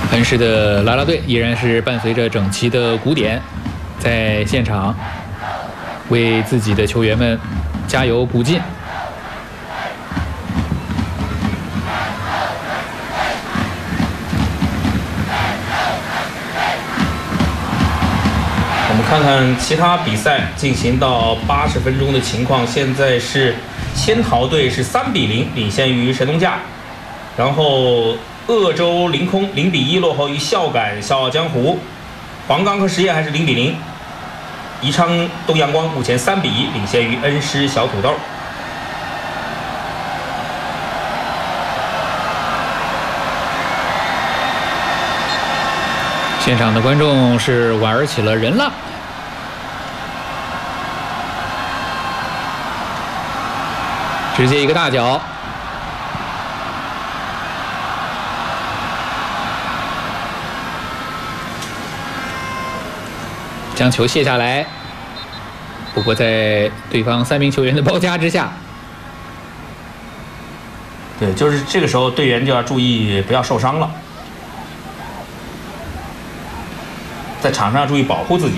恩施的啦啦队依然是伴随着整齐的鼓点，在现场为自己的球员们加油鼓劲。 我们看看其他比赛进行到80分钟的情况，现在是千豪队是3比0领先于神农架，然后鄂州凌空0比1落后于孝感笑傲江湖，黄冈和实业还是0比0，宜昌东阳光目前3比1领先于恩施小土豆。 现场的观众是玩起了人浪，直接一个大脚，将球卸下来。不过在对方3名球员的包夹之下， 对，就是这个时候队员就要注意不要受伤了。在场上要注意保护自己。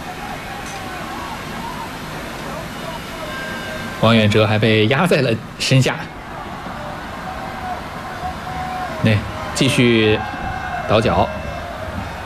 王远哲还被压在了身下，继续倒脚。